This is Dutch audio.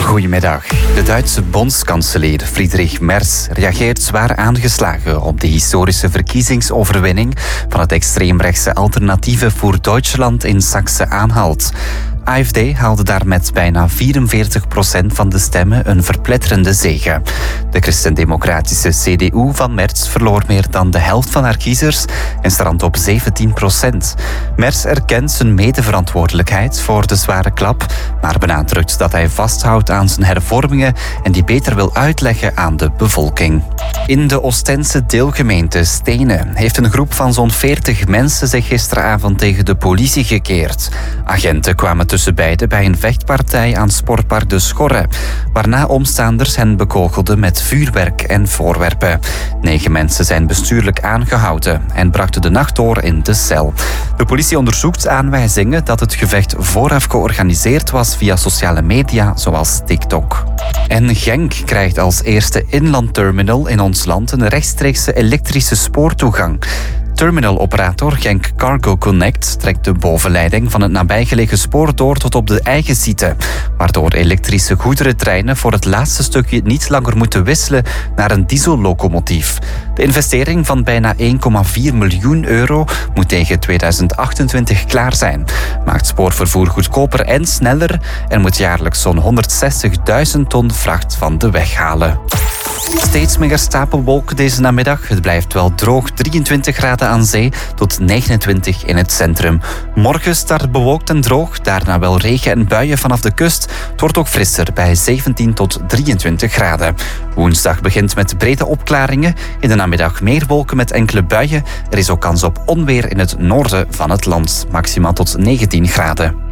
Goedemiddag. De Duitse bondskanselier Friedrich Merz reageert zwaar aangeslagen op de historische verkiezingsoverwinning van het extreemrechtse Alternatieve voor Duitsland in Saxe-Anhalt. AfD haalde daar met bijna 44% van de stemmen een verpletterende zege. De christendemocratische CDU van Merz verloor meer dan de helft van haar kiezers en strandt op 17%. Merz erkent zijn medeverantwoordelijkheid voor de zware klap, maar benadrukt dat hij vasthoudt aan zijn hervormingen en die beter wil uitleggen aan de bevolking. In de Oostense deelgemeente Stenen heeft een groep van zo'n 40 mensen zich gisteravond tegen de politie gekeerd. Agenten kwamen tussen beiden bij een vechtpartij aan sportpark De Schorre, waarna omstaanders hen bekogelden met vuurwerk en voorwerpen. 9 mensen zijn bestuurlijk aangehouden en brachten de nacht door in de cel. De politie onderzoekt aanwijzingen dat het gevecht vooraf georganiseerd was via sociale media zoals TikTok. En Genk krijgt als eerste inlandterminal in ons land een rechtstreekse elektrische spoortoegang. Terminaloperator Genk Cargo Connect trekt de bovenleiding van het nabijgelegen spoor door tot op de eigen site, waardoor elektrische goederentreinen voor het laatste stukje niet langer moeten wisselen naar een diesellocomotief. De investering van bijna €1,4 miljoen moet tegen 2028 klaar zijn, maakt spoorvervoer goedkoper en sneller en moet jaarlijks zo'n 160.000 ton vracht van de weg halen. Steeds meer stapelwolken deze namiddag. Het blijft wel droog, 23 graden aan zee tot 29 in het centrum. Morgen start bewolkt en droog, daarna wel regen en buien vanaf de kust. Het wordt ook frisser bij 17 tot 23 graden. Woensdag begint met brede opklaringen. In de namiddag meer wolken met enkele buien. Er is ook kans op onweer in het noorden van het land, maximaal tot 19 graden.